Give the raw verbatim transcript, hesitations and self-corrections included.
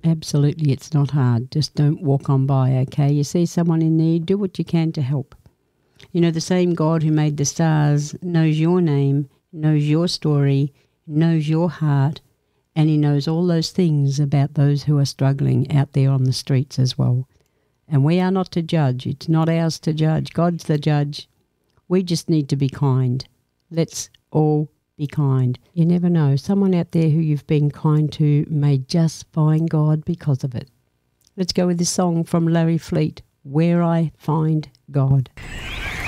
Absolutely, it's not hard. Just don't walk on by, okay? You see someone in need, do what you can to help. You know, the same God who made the stars knows your name, knows your story, knows your heart, and he knows all those things about those who are struggling out there on the streets as well. And we are not to judge. It's not ours to judge. God's the judge. We just need to be kind. Let's all be kind. You never know. Someone out there who you've been kind to may just find God because of it. Let's go with this song from Larry Fleet, Where I Find God.